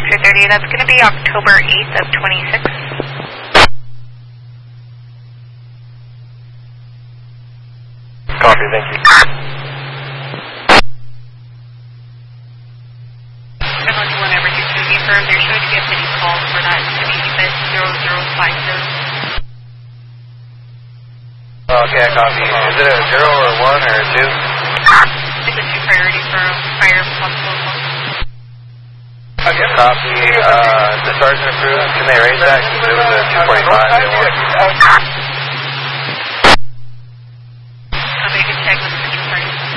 230, that's going to be October 8th of 26. Copy, thank you. 721 Everett, to confirm there should be a city call for that to be EFIS 0050. Okay, copy. Is it a 0 or a 1 or a 2? It's a 2 priority for fire possible. Okay, copy. The sergeant approved. Can they raise that? Because it was a 245 they want.